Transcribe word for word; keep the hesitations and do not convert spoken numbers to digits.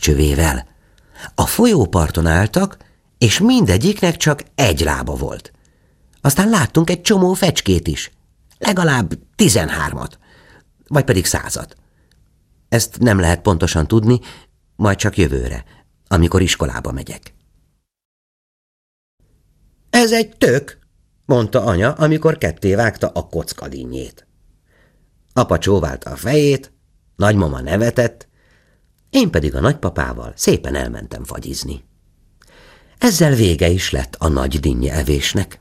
sarokcsövével. A folyóparton álltak, és mindegyiknek csak egy lába volt. Aztán láttunk egy csomó fecskét is, legalább tizenhármat, vagy pedig százat. Ezt nem lehet pontosan tudni, majd csak jövőre, amikor iskolába megyek. Ez egy tök, mondta anya, amikor ketté vágta a kockadínjét. Apa csóválta a fejét, nagymama nevetett, én pedig a nagypapával szépen elmentem fagyizni. Ezzel vége is lett a nagy dinnye evésnek.